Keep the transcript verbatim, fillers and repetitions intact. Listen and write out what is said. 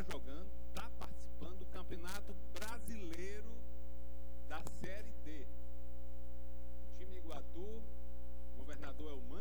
jogando, está participando do Campeonato Brasileiro da Série D. O time Iguatu, o governador Elmano,